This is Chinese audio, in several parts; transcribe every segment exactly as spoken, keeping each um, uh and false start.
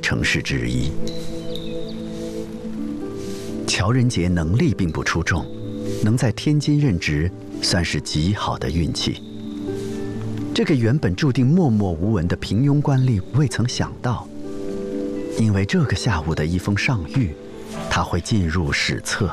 城市之一。乔仁杰能力并不出众，能在天津任职算是极好的运气。这个原本注定默默无闻的平庸官吏未曾想到，因为这个下午的一封上谕，他会进入史册。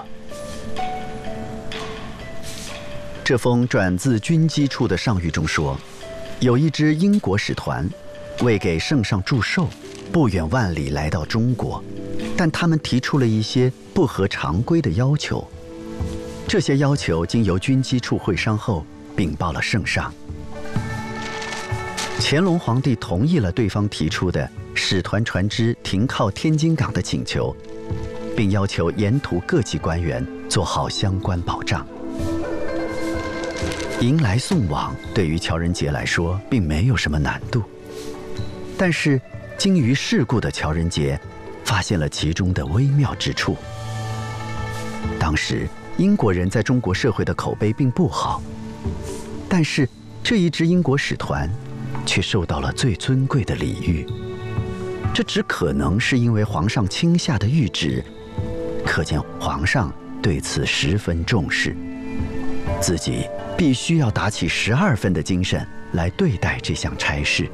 这封转自军机处的上谕中说，有一支英国使团为给圣上祝寿，不远万里来到中国，但他们提出了一些不合常规的要求。这些要求经由军机处会商后禀报了圣上。乾隆皇帝同意了对方提出的使团船只停靠天津港的请求，并要求沿途各级官员做好相关保障。迎来送往对于乔仁杰来说并没有什么难度，但是精于世故的乔仁杰发现了其中的微妙之处。当时英国人在中国社会的口碑并不好，但是这一支英国使团却受到了最尊贵的礼遇，这只可能是因为皇上亲下的谕旨，可见皇上对此十分重视，自己必须要打起十二分的精神来对待这项差事。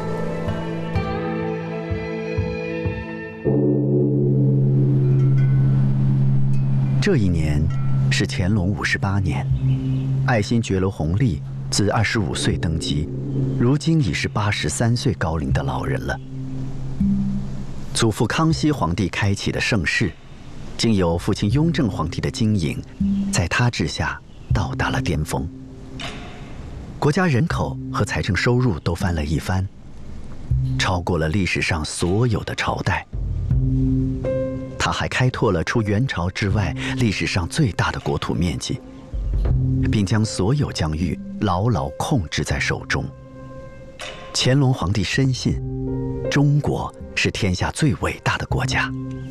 这一年是乾隆五十八年，爱新觉罗弘历自二十五岁登基，如今已是八十三岁高龄的老人了。祖父康熙皇帝开启的盛世，经由父亲雍正皇帝的经营，在他治下到达了巅峰。国家人口和财政收入都翻了一番，超过了历史上所有的朝代。他还开拓了除元朝之外历史上最大的国土面积，并将所有疆域牢牢控制在手中。乾隆皇帝深信，中国是天下最伟大的国家。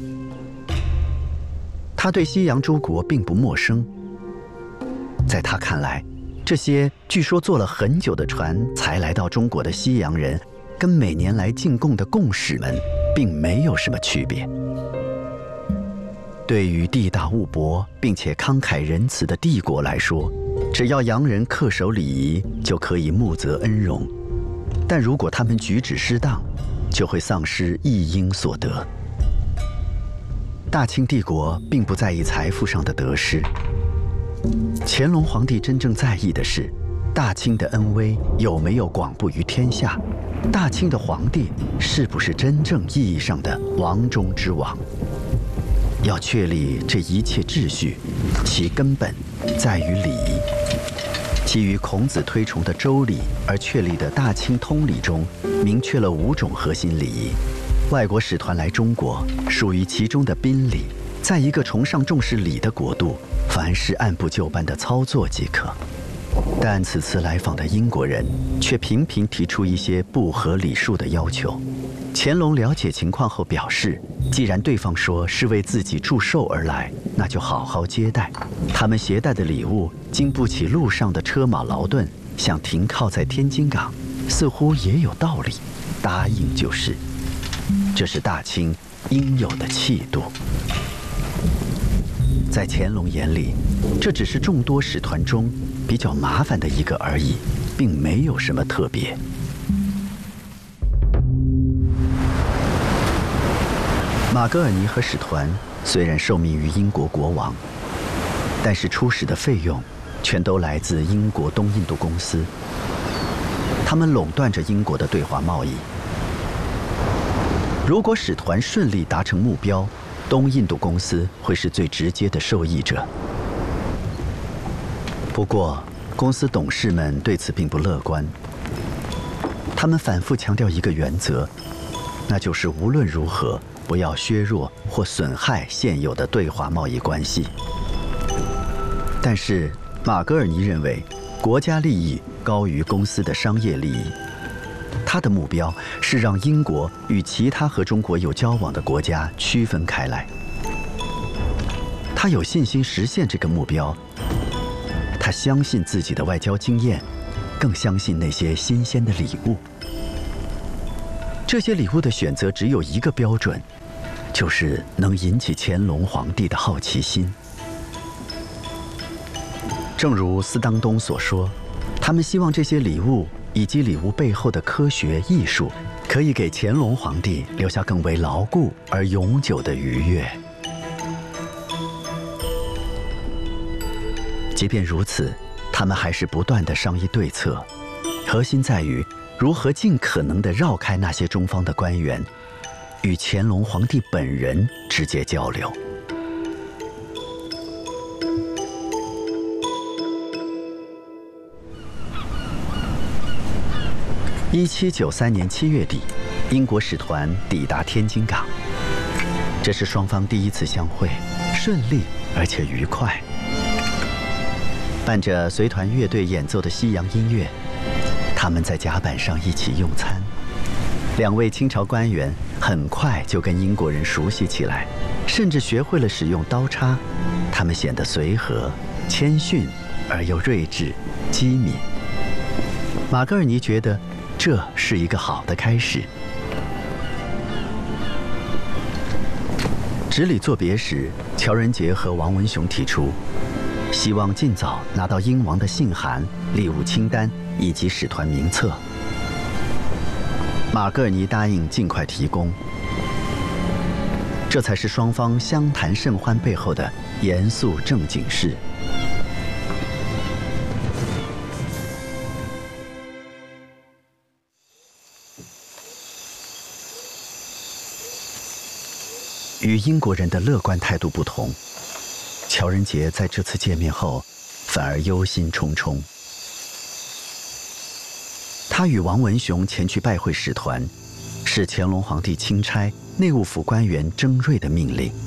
他对西洋诸国并不陌生，在他看来，这些据说坐了很久的船才来到中国的西洋人，跟每年来进贡的贡使们并没有什么区别。对于地大物博并且慷慨仁慈的帝国来说，只要洋人恪守礼仪，就可以慕泽恩荣；但如果他们举止失当，就会丧失一应所得。大清帝国并不在意财富上的得失，乾隆皇帝真正在意的是，大清的恩威有没有广布于天下，大清的皇帝是不是真正意义上的王中之王。要确立这一切秩序，其根本在于礼仪。基于孔子推崇的周礼而确立的大清通礼中，明确了五种核心礼仪。外国使团来中国，属于其中的宾礼。在一个崇尚重视礼的国度，凡事按部就班地操作即可。但此次来访的英国人却频频提出一些不合礼数的要求。乾隆了解情况后表示，既然对方说是为自己祝寿而来，那就好好接待。他们携带的礼物经不起路上的车马劳顿，想停靠在天津港，似乎也有道理。答应就是，这是大清应有的气度。在乾隆眼里，这只是众多使团中比较麻烦的一个而已，并没有什么特别。马格尔尼和使团虽然受命于英国国王，但是出使的费用全都来自英国东印度公司，他们垄断着英国的对华贸易。如果使团顺利达成目标，东印度公司会是最直接的受益者。不过，公司董事们对此并不乐观，他们反复强调一个原则，那就是无论如何不要削弱或损害现有的对华贸易关系。但是马格尔尼认为，国家利益高于公司的商业利益。他的目标是让英国与其他和中国有交往的国家区分开来。他有信心实现这个目标，他相信自己的外交经验，更相信那些新鲜的礼物。 这些礼物的选择只有一个标准，就是能引起乾隆皇帝的好奇心。正如斯当东所说，他们希望这些礼物以及礼物背后的科学艺术，可以给乾隆皇帝留下更为牢固而永久的愉悦。即便如此，他们还是不断地商议对策，核心在于如何尽可能地绕开那些中方的官员，与乾隆皇帝本人直接交流。一七九三年七月底，英国使团抵达天津港，这是双方第一次相会，顺利而且愉快。伴着随团乐队演奏的西洋音乐，他们在甲板上一起用餐。两位清朝官员很快就跟英国人熟悉起来，甚至学会了使用刀叉。他们显得随和、谦逊而又睿智、机敏。马格尔尼觉得这是一个好的开始。执礼作别时，乔仁杰和王文雄提出，希望尽早拿到英王的信函、礼物清单以及使团名册。马格尔尼答应尽快提供。这才是双方相谈甚欢背后的严肃正经事。与英国人的乐观态度不同，乔仁杰在这次见面后反而忧心忡忡。他与王文雄前去拜会使团，是乾隆皇帝钦差内务府官员征瑞的命令。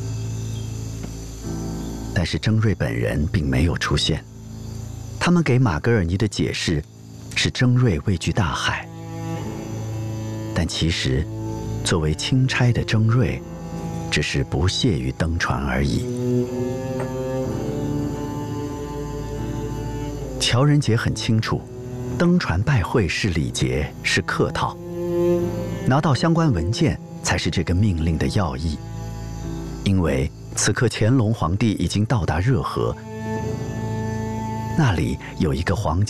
但是征瑞本人并没有出现。他们给马格尔尼的解释是征瑞畏惧大海，但其实作为钦差的征瑞只是不屑于登船而已。乔仁杰很清楚，登船拜会是礼节，是客套，拿到相关文件才是这个命令的要义。因为此刻乾隆皇帝已经到达热河，那里有一个皇家